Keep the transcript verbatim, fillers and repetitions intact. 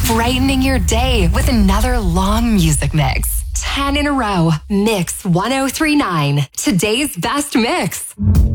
brightening your day with another long music mix. ten in a row. Mix one oh three point nine. Today's best mix.